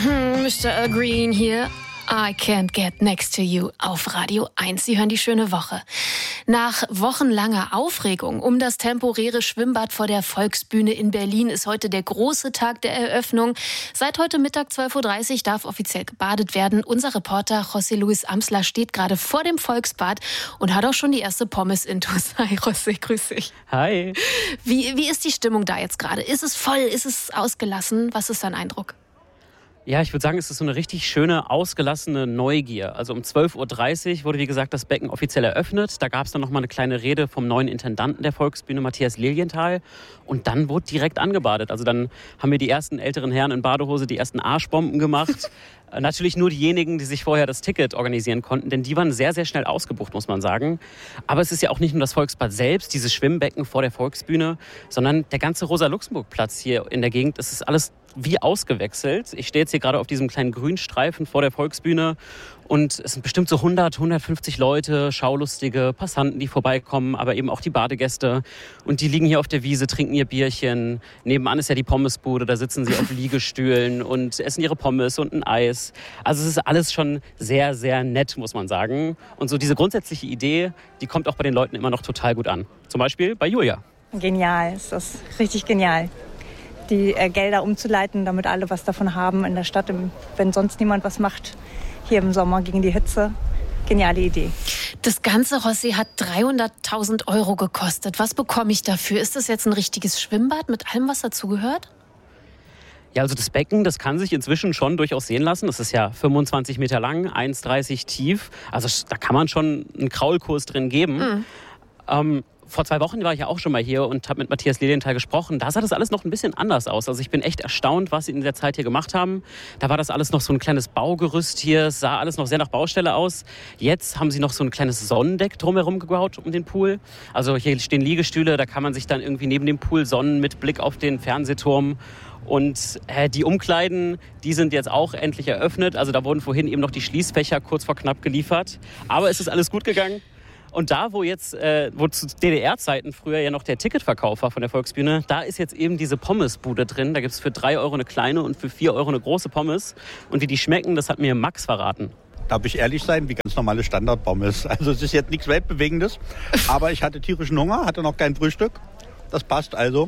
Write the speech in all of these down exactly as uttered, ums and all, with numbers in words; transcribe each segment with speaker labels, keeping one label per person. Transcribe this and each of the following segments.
Speaker 1: Mister Al Green hier. I can't get next to you auf Radio eins. Sie hören die schöne Woche. Nach wochenlanger Aufregung um das temporäre Schwimmbad vor der Volksbühne in Berlin ist heute der große Tag der Eröffnung. Seit heute Mittag zwölf Uhr dreißig darf offiziell gebadet werden. Unser Reporter José Luis Amsler steht gerade vor dem Volksbad und hat auch schon die erste Pommes intus. Hi José, grüß dich.
Speaker 2: Hi.
Speaker 1: Wie, wie ist die Stimmung da jetzt gerade? Ist es voll? Ist es ausgelassen? Was ist dein Eindruck?
Speaker 2: Ja, ich würde sagen, es ist so eine richtig schöne, ausgelassene Neugier. Also um zwölf Uhr dreißig wurde, wie gesagt, das Becken offiziell eröffnet. Da gab es dann noch mal eine kleine Rede vom neuen Intendanten der Volksbühne, Matthias Lilienthal. Und dann wurde direkt angebadet. Also dann haben wir die ersten älteren Herren in Badehose die ersten Arschbomben gemacht. Natürlich nur diejenigen, die sich vorher das Ticket organisieren konnten, denn die waren sehr, sehr schnell ausgebucht, muss man sagen. Aber es ist ja auch nicht nur das Volksbad selbst, dieses Schwimmbecken vor der Volksbühne, sondern der ganze Rosa-Luxemburg-Platz hier in der Gegend. Es ist alles wie ausgewechselt. Ich stehe jetzt hier gerade auf diesem kleinen Grünstreifen vor der Volksbühne und es sind bestimmt so hundert, hundertfünfzig Leute, Schaulustige, Passanten, die vorbeikommen, aber eben auch die Badegäste. Und die liegen hier auf der Wiese, trinken ihr Bierchen. Nebenan ist ja die Pommesbude, da sitzen sie auf Liegestühlen und essen ihre Pommes und ein Eis. Also es ist alles schon sehr, sehr nett, muss man sagen. Und so diese grundsätzliche Idee, die kommt auch bei den Leuten immer noch total gut an. Zum Beispiel bei Julia.
Speaker 3: Genial, ist das richtig genial. Die äh, Gelder umzuleiten, damit alle was davon haben in der Stadt, im, wenn sonst niemand was macht, hier im Sommer gegen die Hitze. Geniale Idee.
Speaker 1: Das Ganze, José, hat dreihunderttausend Euro gekostet. Was bekomme ich dafür? Ist das jetzt ein richtiges Schwimmbad mit allem, was dazugehört?
Speaker 2: Ja, also das Becken, das kann sich inzwischen schon durchaus sehen lassen. Das ist ja fünfundzwanzig Meter lang, eins Komma dreißig tief. Also da kann man schon einen Kraulkurs drin geben. Mhm. Ähm, Vor zwei Wochen war ich ja auch schon mal hier und habe mit Matthias Lilienthal gesprochen. Da sah das alles noch ein bisschen anders aus. Also ich bin echt erstaunt, was sie in der Zeit hier gemacht haben. Da war das alles noch so ein kleines Baugerüst hier. Es sah alles noch sehr nach Baustelle aus. Jetzt haben sie noch so ein kleines Sonnendeck drumherum gebaut um den Pool. Also hier stehen Liegestühle, da kann man sich dann irgendwie neben dem Pool sonnen mit Blick auf den Fernsehturm. Und äh, die Umkleiden, die sind jetzt auch endlich eröffnet. Also da wurden vorhin eben noch die Schließfächer kurz vor knapp geliefert. Aber es ist alles gut gegangen. Und da, wo jetzt, äh, wo zu D D R-Zeiten früher ja noch der Ticketverkauf war von der Volksbühne, da ist jetzt eben diese Pommesbude drin. Da gibt es für drei Euro eine kleine und für vier Euro eine große Pommes. Und wie die schmecken, das hat mir Max verraten.
Speaker 4: Darf ich ehrlich sein, wie ganz normale Standardpommes. Also es ist jetzt nichts Weltbewegendes, aber ich hatte tierischen Hunger, hatte noch kein Frühstück. Das passt also.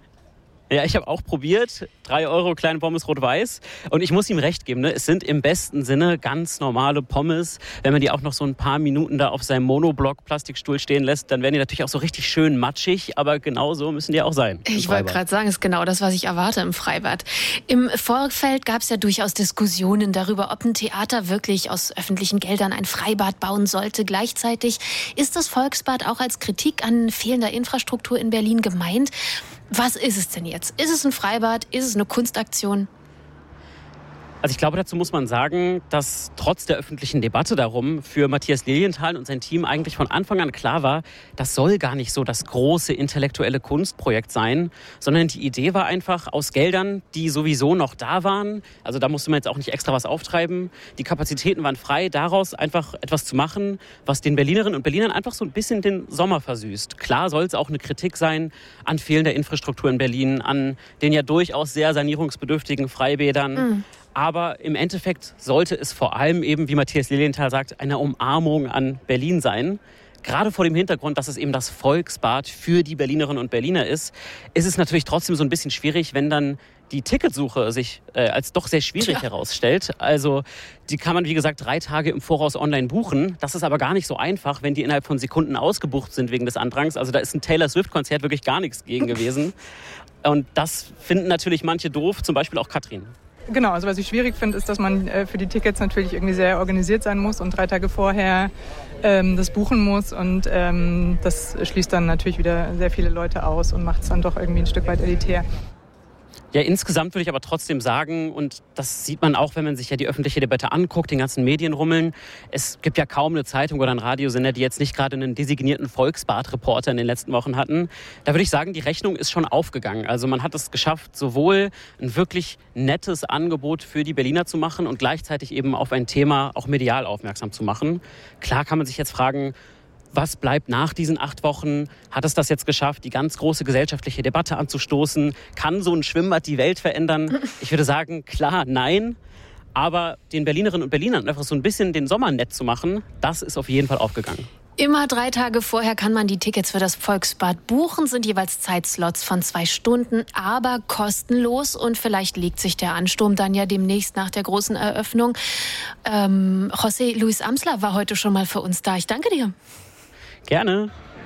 Speaker 2: Ja, ich habe auch probiert. Drei Euro kleine Pommes rot-weiß. Und ich muss ihm recht geben, ne? Es sind im besten Sinne ganz normale Pommes. Wenn man die auch noch so ein paar Minuten da auf seinem Monoblock-Plastikstuhl stehen lässt, dann werden die natürlich auch so richtig schön matschig. Aber genau so müssen die auch sein.
Speaker 1: Ich wollte gerade sagen, es ist genau das, was ich erwarte im Freibad. Im Vorfeld gab es ja durchaus Diskussionen darüber, ob ein Theater wirklich aus öffentlichen Geldern ein Freibad bauen sollte. Gleichzeitig ist das Volksbad auch als Kritik an fehlender Infrastruktur in Berlin gemeint. Was ist es denn jetzt? Ist es ein Freibad? Ist es eine Kunstaktion?
Speaker 2: Also ich glaube, dazu muss man sagen, dass trotz der öffentlichen Debatte darum für Matthias Lilienthal und sein Team eigentlich von Anfang an klar war, das soll gar nicht so das große intellektuelle Kunstprojekt sein, sondern die Idee war einfach aus Geldern, die sowieso noch da waren, also da musste man jetzt auch nicht extra was auftreiben, die Kapazitäten waren frei, daraus einfach etwas zu machen, was den Berlinerinnen und Berlinern einfach so ein bisschen den Sommer versüßt. Klar soll es auch eine Kritik sein an fehlender Infrastruktur in Berlin, an den ja durchaus sehr sanierungsbedürftigen Freibädern. Mhm. Aber im Endeffekt sollte es vor allem eben, wie Matthias Lilienthal sagt, eine Umarmung an Berlin sein. Gerade vor dem Hintergrund, dass es eben das Volksbad für die Berlinerinnen und Berliner ist, ist es natürlich trotzdem so ein bisschen schwierig, wenn dann die Ticketsuche sich äh, als doch sehr schwierig ja. herausstellt. Also die kann man, wie gesagt, drei Tage im Voraus online buchen. Das ist aber gar nicht so einfach, wenn die innerhalb von Sekunden ausgebucht sind wegen des Andrangs. Also da ist ein Taylor Swift-Konzert wirklich gar nichts gegen gewesen. Und das finden natürlich manche doof, zum Beispiel auch Katrin.
Speaker 5: Genau, also was ich schwierig finde, ist, dass man äh, für die Tickets natürlich irgendwie sehr organisiert sein muss und drei Tage vorher ähm, das buchen muss. Und ähm, das schließt dann natürlich wieder sehr viele Leute aus und macht es dann doch irgendwie ein Stück weit elitär.
Speaker 2: Ja, insgesamt würde ich aber trotzdem sagen, und das sieht man auch, wenn man sich ja die öffentliche Debatte anguckt, den ganzen Medienrummeln, es gibt ja kaum eine Zeitung oder einen Radiosender, die jetzt nicht gerade einen designierten Volksbad-Reporter in den letzten Wochen hatten. Da würde ich sagen, die Rechnung ist schon aufgegangen. Also man hat es geschafft, sowohl ein wirklich nettes Angebot für die Berliner zu machen und gleichzeitig eben auf ein Thema auch medial aufmerksam zu machen. Klar kann man sich jetzt fragen, Was bleibt nach diesen acht Wochen? Hat es das jetzt geschafft, die ganz große gesellschaftliche Debatte anzustoßen? Kann so ein Schwimmbad die Welt verändern? Ich würde sagen, klar, nein. Aber den Berlinerinnen und Berlinern einfach so ein bisschen den Sommer nett zu machen, das ist auf jeden Fall aufgegangen.
Speaker 1: Immer drei Tage vorher kann man die Tickets für das Volksbad buchen, sind jeweils Zeitslots von zwei Stunden, aber kostenlos. Und vielleicht legt sich der Ansturm dann ja demnächst nach der großen Eröffnung. Ähm, José Luis Amsler war heute schon mal für uns da. Ich danke dir.
Speaker 2: Gerne.